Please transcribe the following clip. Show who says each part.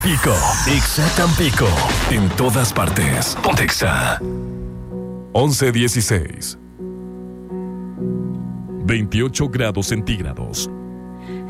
Speaker 1: Pico, Exa Tampico, en todas partes. Ponte Exa. 11:16. 28 grados centígrados.